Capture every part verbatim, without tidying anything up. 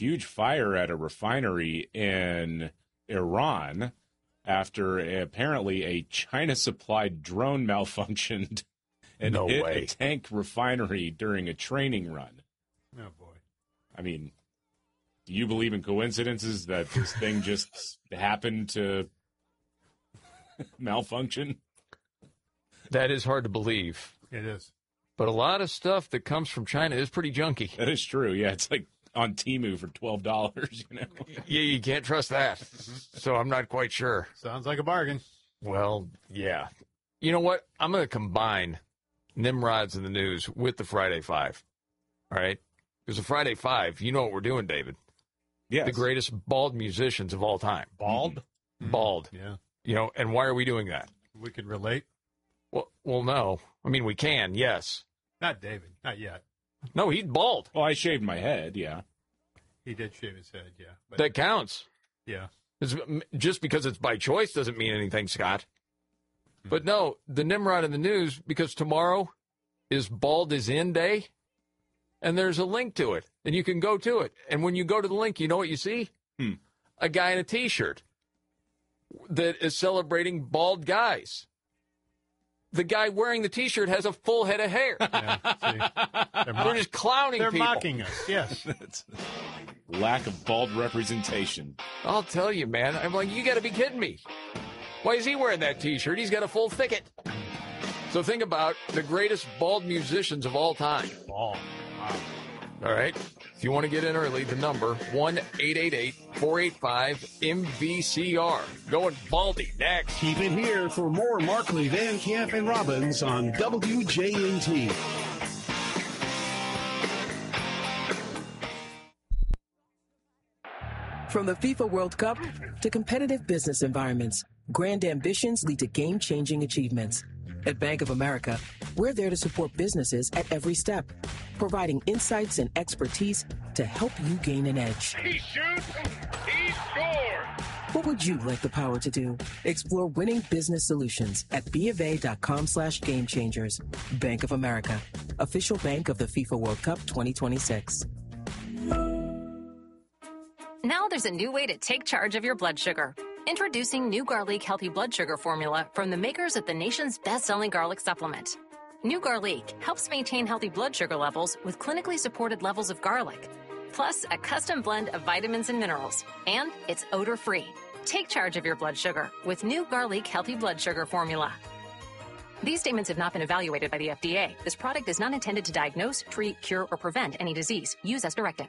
huge fire at a refinery in Iran after apparently a China-supplied drone malfunctioned and no hit way. a tank refinery during a training run. Oh, boy. I mean, do you believe in coincidences that this thing just happened to malfunction? That is hard to believe. It is. But a lot of stuff that comes from China is pretty junky. That is true. Yeah, it's like on Temu for twelve dollars, you know. Yeah, you can't trust that. So I'm not quite sure. Sounds like a bargain. Well, yeah. You know what? I'm going to combine Nimrod's in the News with the Friday Five. All right? Because the Friday Five, you know what we're doing, David. Yes. The greatest bald musicians of all time. Bald? Mm-hmm. Bald. Yeah. You know, and why are we doing that? We can relate. Well, well, no. I mean, we can, yes. Not David. Not yet. No, he's bald. Well, I shaved my head, yeah. He did shave his head, yeah. But, That counts. yeah. It's, just because it's by choice doesn't mean anything, Scott. Mm-hmm. But no, the Nimrod in the News, because tomorrow is Bald is In Day, and there's a link to it, and you can go to it. And when you go to the link, you know what you see? Hmm. A guy in a T-shirt that is celebrating bald guys. The guy wearing the T-shirt has a full head of hair. Yeah, see, they're, mo- They're just clowning they're people. mocking us, yes. That's lack of bald representation. I'll tell you, man. I'm like, you got to be kidding me. Why is he wearing that T-shirt? He's got a full thicket. So think about the greatest bald musicians of all time. Bald. Wow. All right? If you want to get in early, the number, one eight eight eight, four eight five, M V C R. Going baldy next. Keep it here for more Markley, Van Camp, and Robbins on W J N T. From the FIFA World Cup to competitive business environments, grand ambitions lead to game-changing achievements. At Bank of America, we're there to support businesses at every step, providing insights and expertise to help you gain an edge. He shoots, he scores! What would you like the power to do? Explore winning business solutions at BofA.com slash game changers. Bank of America, official bank of the FIFA World Cup twenty twenty-six. Now there's a new way to take charge of your blood sugar. Introducing new Garlic Healthy Blood Sugar Formula from the makers of the nation's best-selling garlic supplement. New Garlic helps maintain healthy blood sugar levels with clinically supported levels of garlic, plus a custom blend of vitamins and minerals, and it's odor-free. Take charge of your blood sugar with new Garlic Healthy Blood Sugar Formula. These statements have not been evaluated by the F D A. This product is not intended to diagnose, treat, cure, or prevent any disease. Use as directed.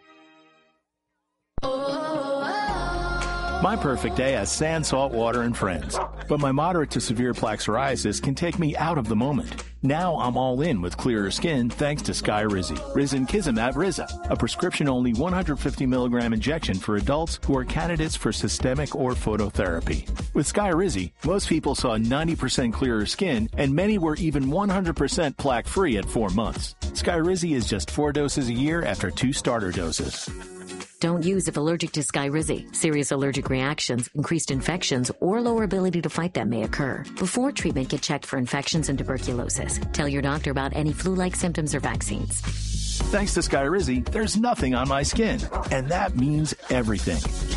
My perfect day has sand, salt, water, and friends. But my moderate to severe plaque psoriasis can take me out of the moment. Now I'm all in with clearer skin thanks to Skyrizi. Risankizumab Riza, a prescription-only one hundred fifty milligram injection for adults who are candidates for systemic or phototherapy. With Skyrizi, most people saw ninety percent clearer skin, and many were even one hundred percent plaque-free at four months. Skyrizi is just four doses a year after two starter doses. Don't use if allergic to Skyrizi. Serious allergic reactions, increased infections, or lower ability to fight them may occur. Before treatment, get checked for infections and tuberculosis. Tell your doctor about any flu-like symptoms or vaccines. Thanks to Skyrizi, there's nothing on my skin, and that means everything.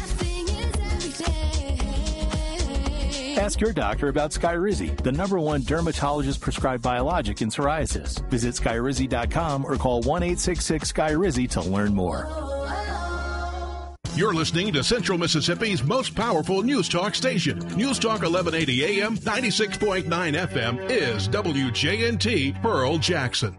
Ask your doctor about Skyrizi, the number one dermatologist-prescribed biologic in psoriasis. Visit Skyrizi dot com or call one eight six six Skyrizi to learn more. You're listening to Central Mississippi's most powerful news talk station. News Talk eleven eighty A M, ninety-six point nine F M is W J N T Pearl Jackson.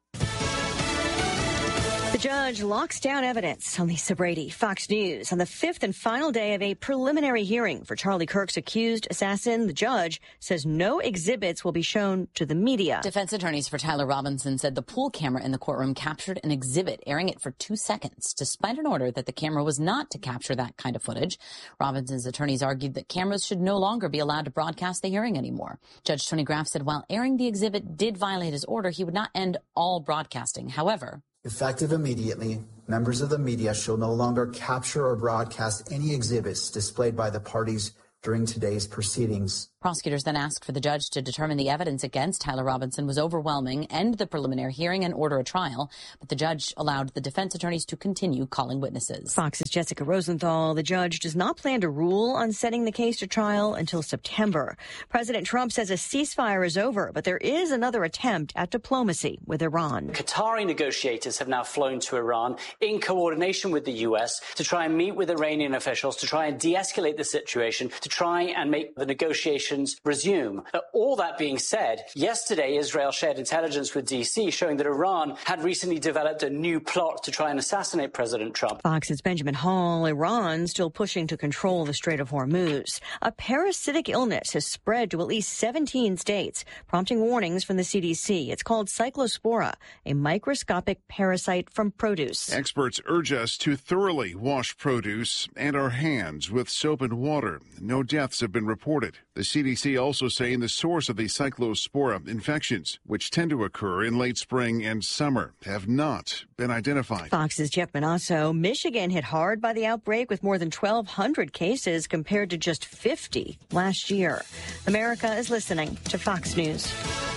The judge locks down evidence on Lisa Brady. Fox News. On the fifth and final day of a preliminary hearing for Charlie Kirk's accused assassin, the judge says no exhibits will be shown to the media. Defense attorneys for Tyler Robinson said the pool camera in the courtroom captured an exhibit, airing it for two seconds, despite an order that the camera was not to capture that kind of footage. Robinson's attorneys argued that cameras should no longer be allowed to broadcast the hearing anymore. Judge Tony Graff said while airing the exhibit did violate his order, he would not end all broadcasting. However, effective immediately, members of the media shall no longer capture or broadcast any exhibits displayed by the parties during today's proceedings. Prosecutors then asked for the judge to determine the evidence against Tyler Robinson was overwhelming, end the preliminary hearing, and order a trial. But the judge allowed the defense attorneys to continue calling witnesses. Fox's Jessica Rosenthal. The judge does not plan to rule on setting the case to trial until September. President Trump says a ceasefire is over, but there is another attempt at diplomacy with Iran. Qatari negotiators have now flown to Iran in coordination with the U S to try and meet with Iranian officials, to try and de-escalate the situation, to try and make the negotiations resume. All that being said, yesterday Israel shared intelligence with D C showing that Iran had recently developed a new plot to try and assassinate President Trump. Fox's Benjamin Hall. Iran still pushing to control the Strait of Hormuz. A parasitic illness has spread to at least seventeen states, prompting warnings from the C D C. It's called Cyclospora, a microscopic parasite from produce. Experts urge us to thoroughly wash produce and our hands with soap and water. No deaths have been reported. The C D C also saying the source of the Cyclospora infections, which tend to occur in late spring and summer, have not been identified. Fox's Jeff Manasso. Michigan hit hard by the outbreak with more than twelve hundred cases compared to just fifty last year. America is listening to Fox News.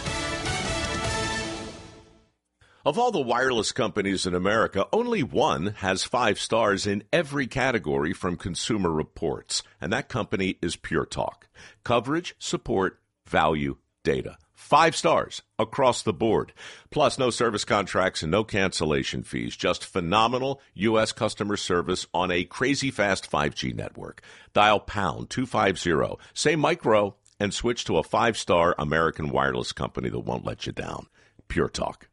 Of all the wireless companies in America, only one has five stars in every category from Consumer Reports, and that company is Pure Talk. Coverage, support, value, data. Five stars across the board. Plus, no service contracts and no cancellation fees. Just phenomenal U S customer service on a crazy fast five G network. Dial pound two fifty, say micro, and switch to a five-star American wireless company that won't let you down. Pure Talk.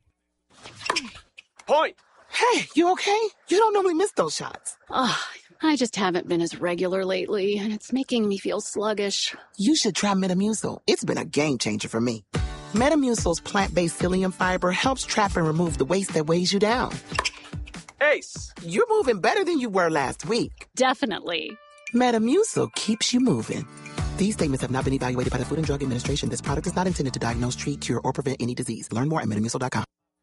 Point! Hey, you okay? You don't normally miss those shots. Oh, I just haven't been as regular lately, and it's making me feel sluggish. You should try Metamucil. It's been a game changer for me. Metamucil's plant-based psyllium fiber helps trap and remove the waste that weighs you down. Ace, you're moving better than you were last week. Definitely. Metamucil keeps you moving. These statements have not been evaluated by the Food and Drug Administration. This product is not intended to diagnose, treat, cure, or prevent any disease. Learn more at metamucil dot com.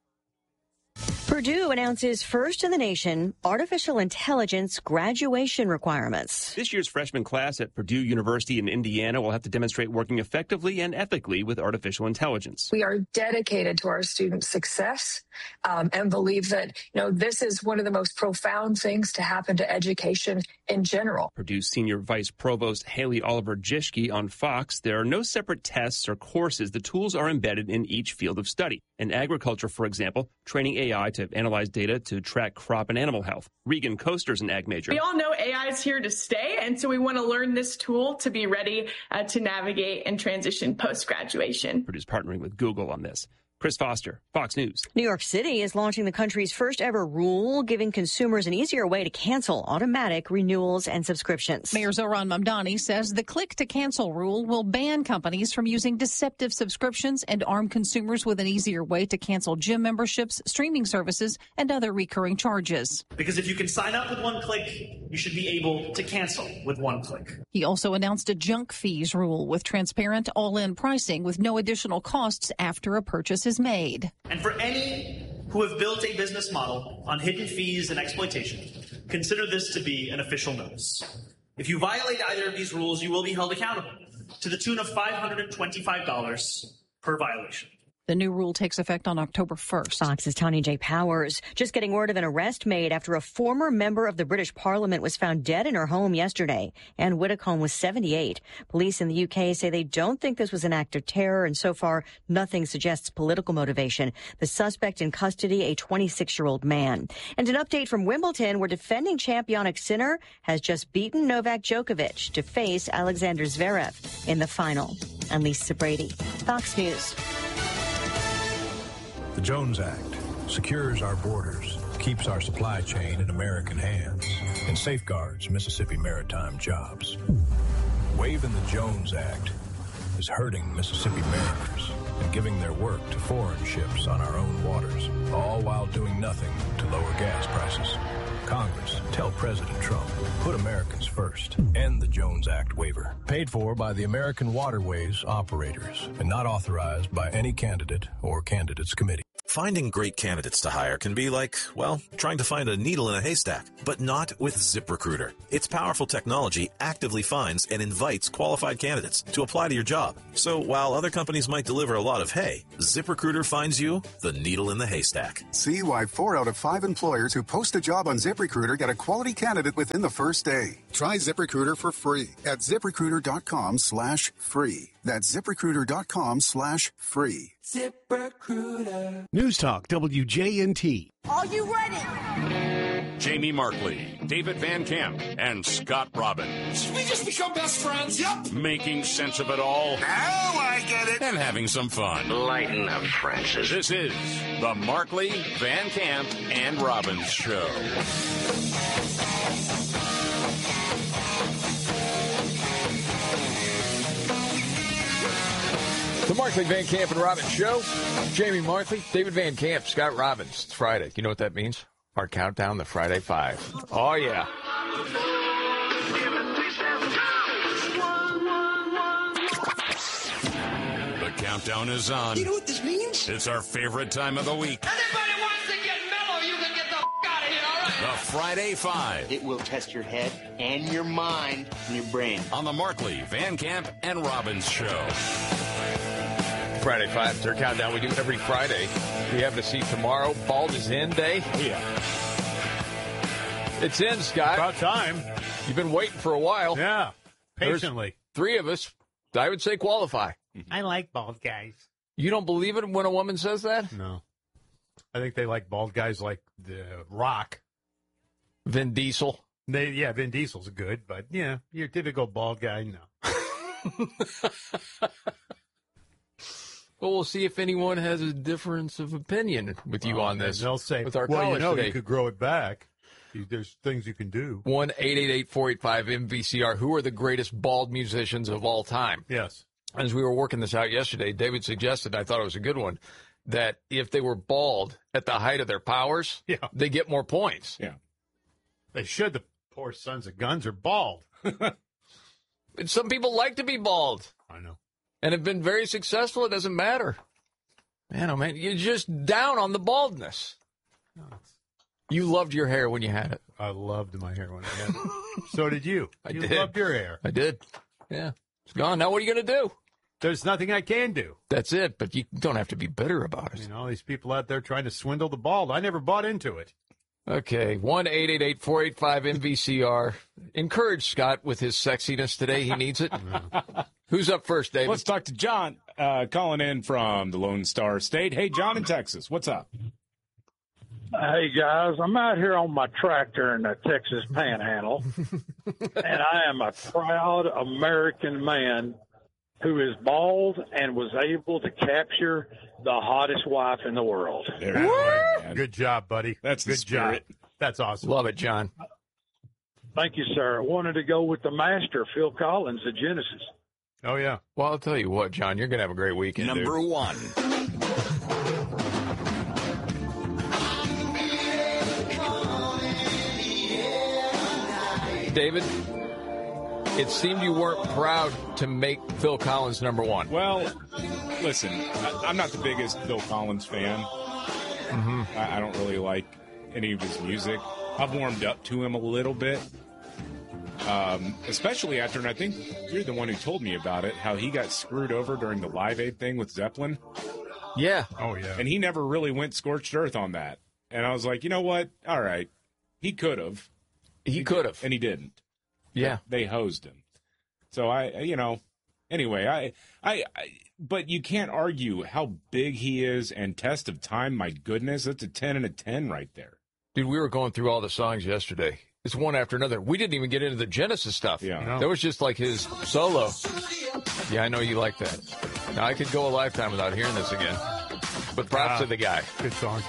Purdue announces first in the nation artificial intelligence graduation requirements. This year's freshman class at Purdue University in Indiana will have to demonstrate working effectively and ethically with artificial intelligence. We are dedicated to our students' success um, and believe that, you know, this is one of the most profound things to happen to education in general. Purdue's Senior Vice Provost Haley Oliver Jischke on Fox. There are no separate tests or courses. The tools are embedded in each field of study. In agriculture, for example, training A I to analyze data to track crop and animal health. Regan Koster's an ag major. We all know A I is here to stay, and so we want to learn this tool to be ready uh, to navigate and transition post-graduation. Purdue's partnering with Google on this. Chris Foster, Fox News. New York City is launching the country's first ever rule giving consumers an easier way to cancel automatic renewals and subscriptions. Mayor Zohran Mamdani says the click-to-cancel rule will ban companies from using deceptive subscriptions and arm consumers with an easier way to cancel gym memberships, streaming services, and other recurring charges. Because if you can sign up with one click, you should be able to cancel with one click. He also announced a junk fees rule with transparent all-in pricing with no additional costs after a purchase is made. And for any who have built a business model on hidden fees and exploitation, consider this to be an official notice. If you violate either of these rules, you will be held accountable to the tune of five hundred twenty-five dollars per violation. The new rule takes effect on October first. Fox's Tanya J. Powers just getting word of an arrest made after a former member of the British Parliament was found dead in her home yesterday. Anne Widdecombe was seventy-eight. Police in the U K say they don't think this was an act of terror, and so far nothing suggests political motivation. The suspect in custody, a twenty-six-year-old man. And an update from Wimbledon, where defending champ Jannik Sinner has just beaten Novak Djokovic to face Alexander Zverev in the final. I'm Lisa Brady, Fox News. The Jones Act secures our borders, keeps our supply chain in American hands, and safeguards Mississippi maritime jobs. Waiving the Jones Act is hurting Mississippi mariners and giving their work to foreign ships on our own waters, all while doing nothing to lower gas prices. Congress, tell President Trump, put Americans first. End the Jones Act waiver. Paid for by the American Waterways Operators and not authorized by any candidate or candidates committee. Finding great candidates to hire can be like, well, trying to find a needle in a haystack, but not with ZipRecruiter. Its powerful technology actively finds and invites qualified candidates to apply to your job. So while other companies might deliver a lot of hay, ZipRecruiter finds you the needle in the haystack. See why four out of five employers who post a job on ZipRecruiter get a quality candidate within the first day. Try ZipRecruiter for free at ZipRecruiter.com slash free. That's ZipRecruiter.com slash free. ZipRecruiter. News Talk W J N T. Are you ready? Jamie Markley, David Van Camp, and Scott Robbins. We just become best friends. Yep. Making sense of it all. Now I get it. And having some fun. Lighten up, Francis. This is the Markley, Van Camp, and Robbins Show. The Markley, Van Camp, and Robbins Show. Jamie Markley, David Van Camp, Scott Robbins. It's Friday. You know what that means? Our countdown, the Friday Five. Oh, yeah. The countdown is on. You know what this means? It's our favorite time of the week. Anybody wants to get mellow, you can get the f*** out of here, all right? The Friday Five. It will test your head and your mind and your brain. On the Markley, Van Camp, and Robbins Show. Friday Five. It's our countdown we do every Friday. We have to see tomorrow. Bald is in day. Yeah. It's in, Scott. About time. You've been waiting for a while. Yeah. Patiently. There's three of us, I would say, qualify. I like bald guys. You don't believe it when a woman says that? No. I think they like bald guys like The Rock. Vin Diesel. They, yeah, Vin Diesel's good, but, yeah, your typical bald guy, no. Well, we'll see if anyone has a difference of opinion with you well, on this. They'll say, with our well, you know, today. you could grow it back. There's things you can do. one eight eight eight, four eight five, M V C R. Who are the greatest bald musicians of all time? Yes. As we were working this out yesterday, David suggested, I thought it was a good one, that if they were bald at the height of their powers, yeah. they get more points. Yeah. They should. The poor sons of guns are bald. And some people like to be bald. I know. And have been very successful. It doesn't matter. Man, oh man, you're just down on the baldness. No, you loved your hair when you had it. I loved my hair when I had it. So did you. I you did. loved your hair. I did. Yeah. It's gone. Now what are you going to do? There's nothing I can do. That's it, but you don't have to be bitter about it. You know, all these people out there trying to swindle the bald. I never bought into it. Okay, one eight eight eight, four eight five, M V C R. Encourage Scott with his sexiness today. He needs it. Who's up first, David? Let's talk to John, uh, calling in from the Lone Star State. Hey, John in Texas. What's up? Hey, guys. I'm out here on my tractor in the Texas Panhandle, and I am a proud American man who is bald and was able to capture the hottest wife in the world. There you go. Good job, buddy. That's good job. That's awesome. Love it, John. Thank you, sir. I wanted to go with the master, Phil Collins, of Genesis. Oh, yeah. Well, I'll tell you what, John, you're going to have a great weekend. Number dude. one. David, it seemed you weren't proud to make Phil Collins number one. Well, listen, I, I'm not the biggest Phil Collins fan. Mm-hmm. I, I don't really like any of his music. I've warmed up to him a little bit, um, especially after, and I think you're the one who told me about it, how he got screwed over during the Live Aid thing with Zeppelin. Yeah. Oh, yeah. And he never really went scorched earth on that. And I was like, you know what? All right. He could have. He could have. And he didn't. Yeah. They hosed him. So I, you know, anyway, I, I, I, but you can't argue how big he is and Test of Time. My goodness, that's a ten and a ten right there. Dude, we were going through all the songs yesterday. It's one after another. We didn't even get into the Genesis stuff. Yeah. No. That was just like his solo. Yeah, I know you like that. Now, I could go a lifetime without hearing this again. But props uh, to the guy. Good song.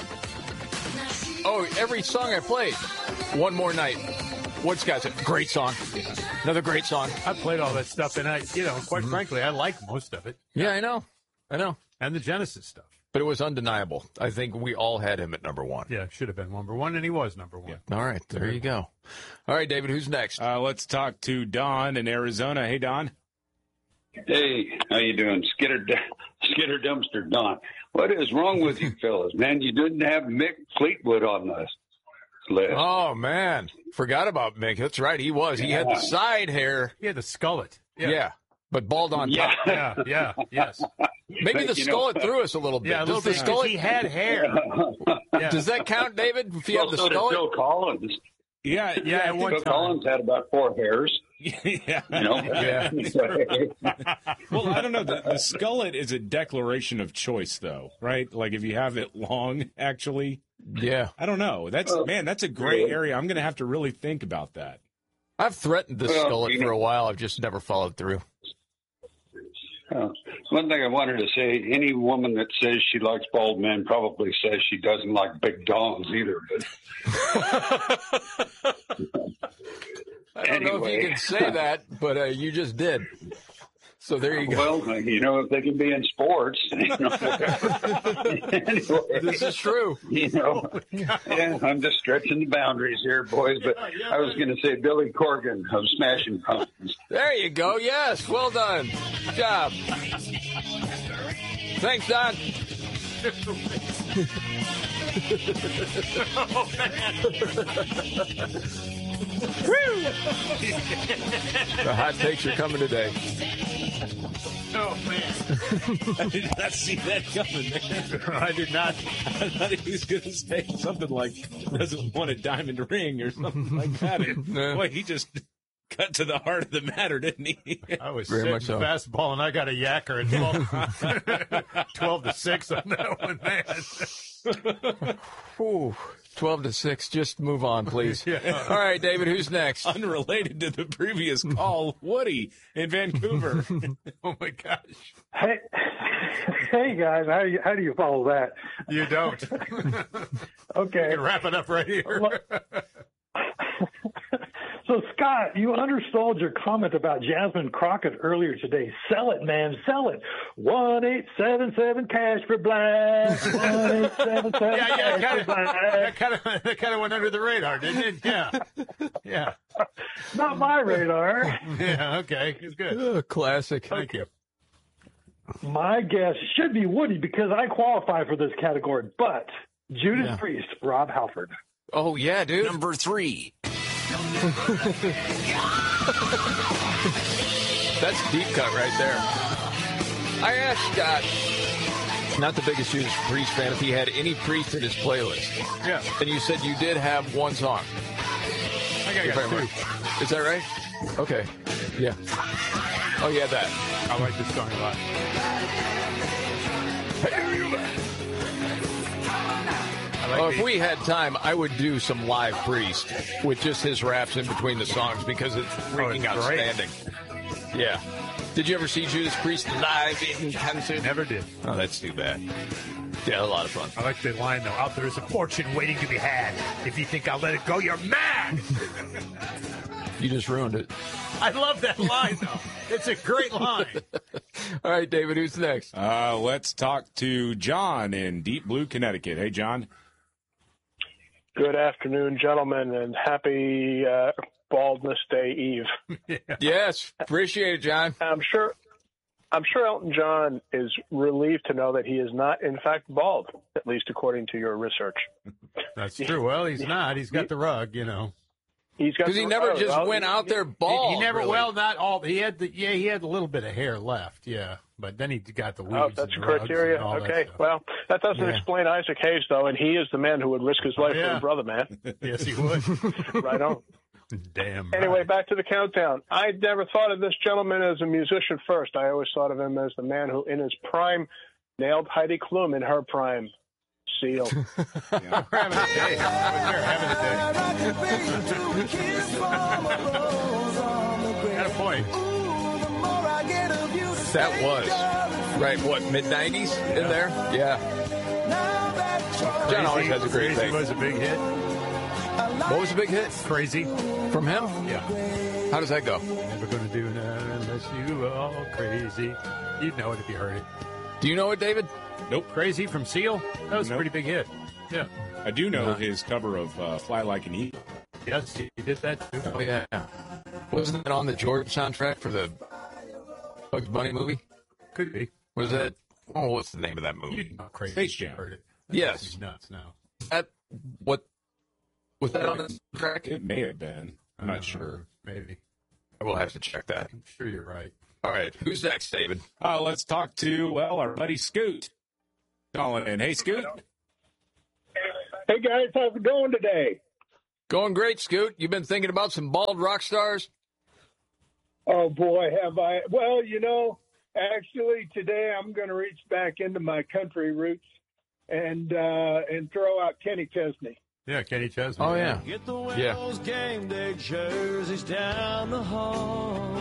Oh, every song I played. One More Night. What's got it? Great song. Another great song. I played all that stuff, and I, you know, quite mm-hmm. frankly, I like most of it. Yeah, I know. I know. And the Genesis stuff. But it was undeniable. I think we all had him at number one. Yeah, should have been number one, and he was number one. Yeah. All right, there you go. All right, David, who's next? Uh, let's talk to Don in Arizona. Hey, Don. Hey, how you doing? Skitter, Skidder Dumpster Don. What is wrong with you fellas, man? You didn't have Mick Fleetwood on this list. Oh, man. Forgot about Mick. That's right. He was. He had the side hair. He had the skullet. Yeah. yeah. But bald on Yeah. top. Yeah, yeah, yes. Maybe the You skullet know- threw us a little bit. Yeah, a Does little the bit. 'cause skullet, He had hair. Yeah. Does that count, David, if you Well, have the so did skullet? Phil Collins. Yeah, Yeah, at Phil one time. Collins had about four hairs. yeah. You know? Yeah. Well, I don't know. The, the skullet is a declaration of choice, though, right? Like if you have it long, actually. Yeah. I don't know. That's Oh, man, that's a gray really? area. I'm going to have to really think about that. I've threatened the Well, skullet you for know- a while. I've just never followed through. Uh, one thing I wanted to say, any woman that says she likes bald men probably says she doesn't like big dongs either. But I don't know if you Anyway. can say that, but uh, you just did. So there you go. Well, you know, if they can be in sports. You know. Anyway, This is true. you know, yeah, I'm just stretching the boundaries here, boys. But I was going to say Billy Corgan of Smashing Pumpkins. There you go. Yes. Well done. Good job. Thanks, Don. The hot takes are coming today. Oh, man. I did not see that coming, man. I did not. I thought he was going to say something like doesn't want a diamond ring or something like that. And, No. boy, he just cut to the heart of the matter, didn't he? I was Very sitting much so. fastball, and I got a yacker at twelve, twelve to six on that one, man. Whew. twelve to six. Just move on, please. Yeah. All right, David, who's next? Unrelated to the previous call, Woody in Vancouver. Oh, my gosh. Hey, hey guys, how do you, how do you follow that? You don't. Okay. You can wrap it up right here. So, Scott, you undersold your comment about Jasmine Crockett earlier today. Sell it, man. Sell it. one eight seven seven cash for black. one eight seven seven Yeah, yeah, cash kind for of, black. that kind of that kind of went under the radar, didn't it? Yeah, yeah, Not my radar. yeah. Okay, it's good. Uh, classic. Thank you. My guess should be Woody because I qualify for this category, but Judas Yeah. Priest, Rob Halford. Oh, yeah, dude. Number three. That's deep cut right there. I asked Scott, not the biggest Judas Priest fan, if he had any Priest in his playlist. Yeah, And you said you did have one song. I got, If I got two. remember. Is that right? Okay. Yeah. Oh, yeah, that. I like this song a lot. I like Oh, if the- we had time, I would do some live Priest with just his raps in between the songs because it's freaking it's great. outstanding. Yeah. Did you ever see Judas Priest live in concert? Never did. Oh, that's too bad. Yeah, a lot of fun. I like the line though. Out there is a fortune waiting to be had. If you think I'll let it go, you're mad. You just ruined it. I love that line though. It's a great line. All right, David, who's next? Uh, let's talk to John in Deep Blue, Connecticut. Hey, John. Good afternoon, gentlemen, and happy uh, Baldness Day Eve. Yeah. Yes, appreciate it, John. I'm sure. I'm sure Elton John is relieved to know that he is not, in fact, bald, at least according to your research. That's true. Well, he's not. He's got the rug, you know. He's got Because he the- never oh, just well, went out there He, bald. he never. really. Well, not all. He had the. Yeah, he had a little bit of hair left. Yeah, but then he got the weeds. Oh, that's and rugs criteria. and all that Okay. stuff. Well, that doesn't Yeah. explain Isaac Hayes, though, and he is the man who would risk his life for yeah. his brother, man. Yes, he would. Right on. Damn. Anyway, right. back to the countdown. I never thought of this gentleman as a musician first. I always thought of him as the man who, in his prime, nailed Heidi Klum in her prime. Seal. We're having a day. We're having a day. Got a point. That was, right, what, mid nineties in there? Yeah. John always has a great Crazy thing. was a big hit. What was the big hit? Crazy. From him? Yeah. How does that go? Never gonna do nothing unless you all crazy. You'd know it if you heard it. Do you know it, David? Nope. Crazy from Seal? That was Nope. a pretty big hit. Yeah. I do know Uh-huh. his cover of uh, Fly Like an Eagle. Yes, he did that too. Oh, yeah. Wasn't it on the George soundtrack for the Bugs Bunny movie? Could be. Was that Oh, what's the name of that movie? Not crazy. Space Jam. Heard it. Yes. He's nuts now. At, what was that on the track? It may have been. I'm not sure. Maybe. We'll have to check that. I'm sure you're right. All right. Who's next, David? Uh, let's talk to, well, our buddy Scoot. Calling in. Hey, Scoot. Hey, guys. How's it going today? Going great, Scoot. You've been thinking about some bald rock stars? Oh, boy, have I. Well, you know, actually, today I'm going to reach back into my country roots and uh, and throw out Kenny Chesney. Yeah, Kenny Chesney. Oh, yeah. Get the Yeah. Wells game day jerseys down the hall.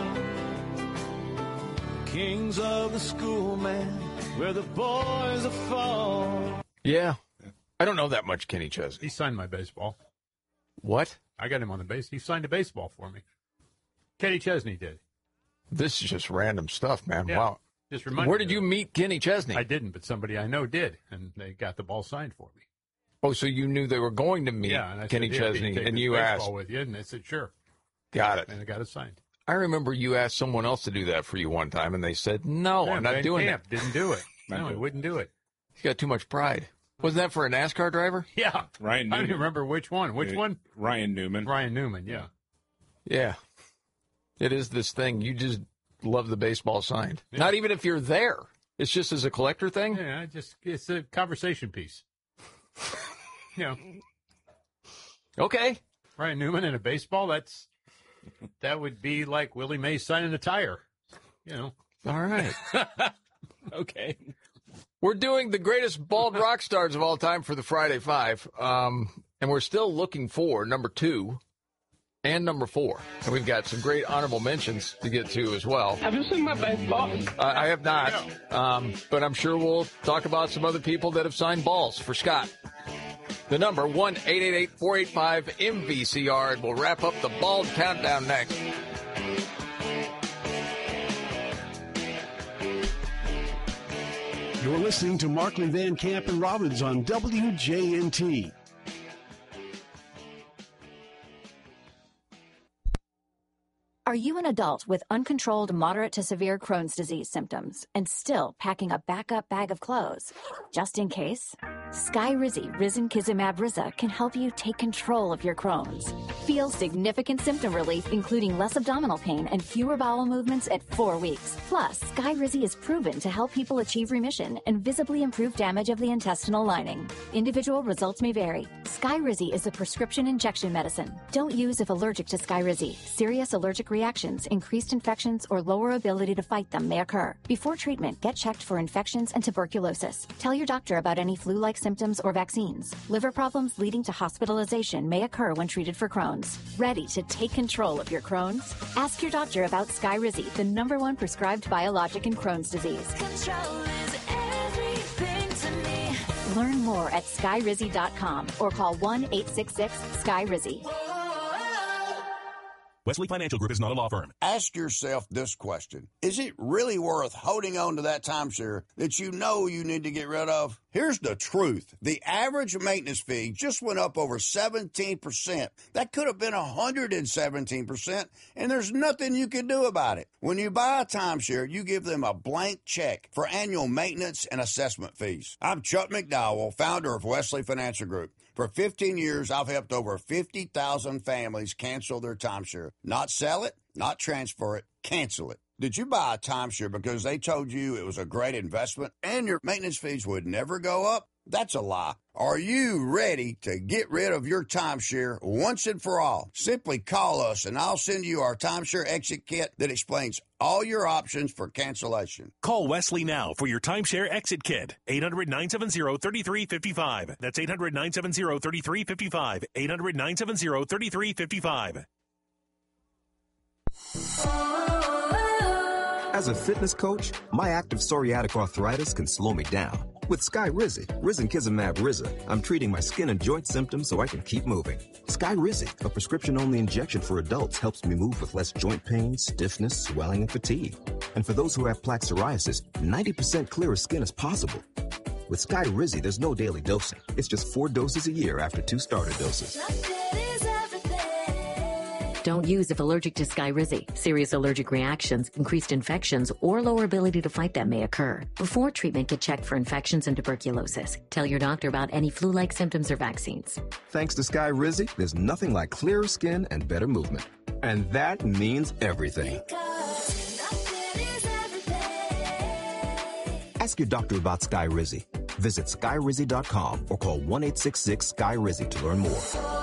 Kings of the school, man, where the boys are fall. Yeah. I don't know that much Kenny Chesney. He signed my baseball. What? I got him on the base. He signed a baseball for me. Kenny Chesney did. This is just random stuff, man. Yeah. Wow. Just remind Where me did of you it. meet Kenny Chesney? I didn't, but somebody I know did, and they got the ball signed for me. Oh, so you knew they were going to meet Yeah, and I Kenny said, yeah, can you Chesney, take and this you baseball asked. with you, and they said sure, Got it. and I got it signed. I remember you asked someone else to do that for you one time, and they said, no, Yeah, I'm not Van doing Camp it. Didn't do it. No, he wouldn't do it. He's got too much pride. Wasn't that for a NASCAR driver? Yeah, Ryan I don't Newman. even remember which one. Which Yeah, one? Ryan Newman. Ryan Newman. Yeah. Yeah. It is this thing. You just love the baseball signed. Not even if you're there. It's just as a collector thing? Yeah, I just it's a conversation piece. You know, Okay. Ryan Newman in a baseball. That's that would be like Willie Mays signing a tire. You know. All right. Okay. We're doing the greatest bald rock stars of all time for the Friday Five. Um, and we're still looking for number two and number four. And we've got some great honorable mentions to get to as well. Have you seen my baseball? Uh, I have not, um, but I'm sure we'll talk about some other people that have signed balls for Scott. The number, one eight eight eight, four eight five, M V C R, and we'll wrap up the bald countdown next. You're listening to Markley, Van Camp, and Robbins on W J N T. Are you an adult with uncontrolled moderate to severe Crohn's disease symptoms and still packing a backup bag of clothes? Just in case, Skyrizi Risankizumab Riza can help you take control of your Crohn's. Feel significant symptom relief, including less abdominal pain and fewer bowel movements at four weeks. Plus, Skyrizi is proven to help people achieve remission and visibly improve damage of the intestinal lining. Individual results may vary. Skyrizi is a prescription injection medicine. Don't use if allergic to Skyrizi. Serious allergic reactions, increased infections, or lower ability to fight them may occur. Before treatment, get checked for infections and tuberculosis. Tell your doctor about any flu-like symptoms or vaccines. Liver problems leading to hospitalization may occur when treated for Crohn's. Ready to take control of your Crohn's? Ask your doctor about Skyrizi, the number one prescribed biologic in Crohn's disease. Control is everything to me. Learn more at skyrizi dot com or call one eight six six, S K Y R I Z I. Wesley Financial Group is not a law firm. Ask yourself this question. Is it really worth holding on to that timeshare that you know you need to get rid of? Here's the truth. The average maintenance fee just went up over seventeen percent. That could have been one hundred seventeen percent, and there's nothing you can do about it. When you buy a timeshare, you give them a blank check for annual maintenance and assessment fees. I'm Chuck McDowell, founder of Wesley Financial Group. For fifteen years, I've helped over fifty thousand families cancel their timeshare. Not sell it, not transfer it, cancel it. Did you buy a timeshare because they told you it was a great investment and your maintenance fees would never go up? That's a lie. Are you ready to get rid of your timeshare once and for all? Simply call us and I'll send you our timeshare exit kit that explains all your options for cancellation. Call Wesley now for your timeshare exit kit. eight hundred, nine seven zero, three three five five. That's eight hundred, nine seven zero, three three five five. eight hundred, nine seven zero, three three five five. As a fitness coach, my active psoriatic arthritis can slow me down. With Skyrizi, Risankizumab Riza, I'm treating my skin and joint symptoms so I can keep moving. Skyrizi, a prescription-only injection for adults, helps me move with less joint pain, stiffness, swelling, and fatigue. And for those who have plaque psoriasis, ninety percent clearer skin is possible. With Skyrizi, there's no daily dosing. It's just four doses a year after two starter doses. Don't use if allergic to Skyrizi. Serious allergic reactions, increased infections, or lower ability to fight them may occur. Before treatment, get checked for infections and tuberculosis. Tell your doctor about any flu-like symptoms or vaccines. Thanks to Skyrizi, there's nothing like clearer skin and better movement. And that means everything. Ask your doctor about Skyrizi. Visit Skyrizi dot com or call one eight six six Sky Rizzy to learn more.